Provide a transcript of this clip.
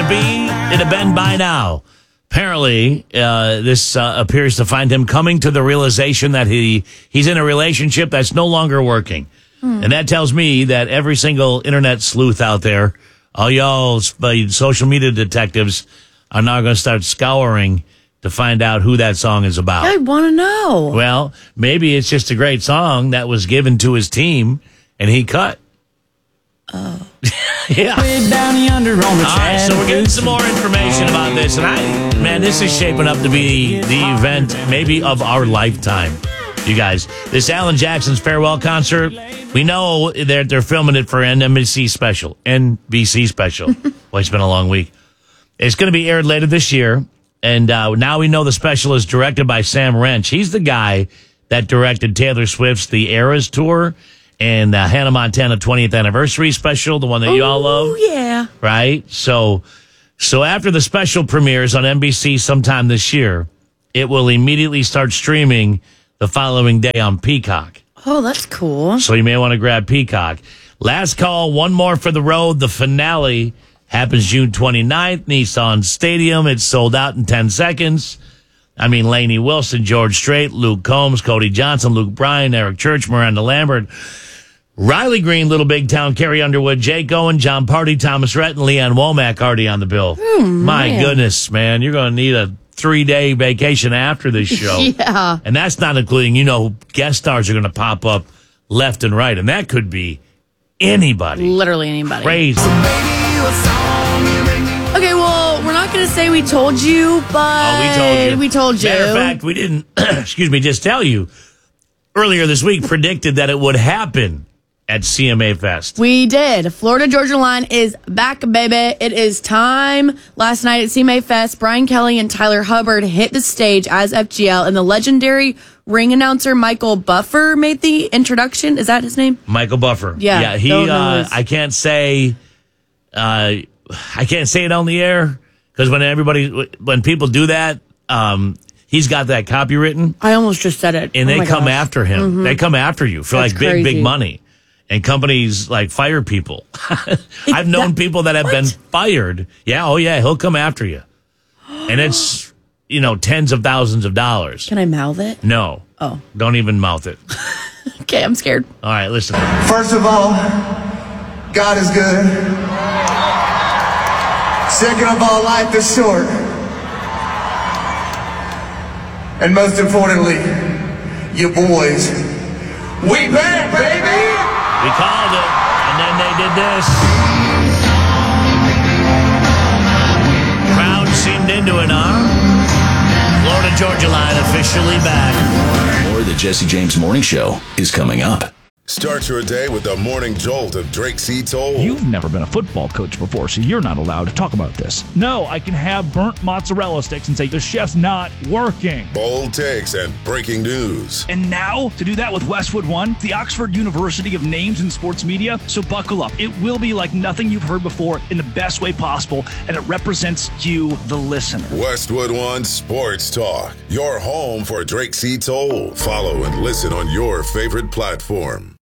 to be, it'd have been by now. Apparently, this appears to find him coming to the realization that he's in a relationship that's no longer working. And that tells me that every single internet sleuth out there, all y'all social media detectives, are now going to start scouring to find out who that song is about. I want to know. Well, maybe it's just a great song that was given to his team and he cut. Oh. Yeah. All right, so we're getting some more information about this. And this is shaping up to be the event maybe of our lifetime. You guys, this Alan Jackson's farewell concert, we know that they're filming it for NBC special. Well, it's been a long week. It's going to be aired later this year. And now we know the special is directed by Sam Wrench. He's the guy that directed Taylor Swift's The Eras Tour and the Hannah Montana 20th anniversary special, the one that you all love. Oh, yeah. Right? So after the special premieres on NBC sometime this year, it will immediately start streaming the following day on Peacock. Oh, that's cool. So you may want to grab Peacock. Last call, one more for the road. The finale happens June 29th, Nissan Stadium. It's sold out in 10 seconds. I mean, Lainey Wilson, George Strait, Luke Combs, Cody Johnson, Luke Bryan, Eric Church, Miranda Lambert, Riley Green, Little Big Town, Carrie Underwood, Jake Owen, John Party, Thomas Rhett, and Leanne Womack already on the bill. My goodness, man. You're going to need a 3-day vacation after this show. Yeah. And that's not including, guest stars are going to pop up left and right. And that could be anybody. Literally anybody. Crazy. Okay, well, we're not going to say we told you, but we told you. Matter of fact, we didn't, just tell you. Earlier this week predicted that it would happen at CMA Fest. We did. Florida Georgia Line is back, baby. It is time. Last night at CMA Fest, Brian Kelly and Tyler Hubbard hit the stage as FGL, and the legendary ring announcer Michael Buffer made the introduction. Is that his name? Michael Buffer. Yeah. He. I can't say. I can't say it on the air because when people do that, he's got that copywritten. I almost just said it. And they come after him. Mm-hmm. They come after you for That's big money. And companies fire people. I've known people that have been fired. Yeah, oh yeah, he'll come after you. And it's, tens of thousands of dollars. Can I mouth it? No. Oh. Don't even mouth it. Okay, I'm scared. All right, listen. First of all, God is good. Second of all, life is short. And most importantly, you boys, we back, baby! We called it, and then they did this. Crowd seemed into it, huh? Florida Georgia Line officially back. More of the Jesse James Morning Show is coming up. Start your day with the morning jolt of Drake C. Toll. You've never been a football coach before, so you're not allowed to talk about this. No, I can have burnt mozzarella sticks and say, the chef's not working. Bold takes and breaking news. And now, to do that with Westwood One, the Oxford University of Names in Sports Media. So buckle up. It will be like nothing you've heard before in the best way possible, and it represents you, the listener. Westwood One Sports Talk, your home for Drake C. Toll. Follow and listen on your favorite platform.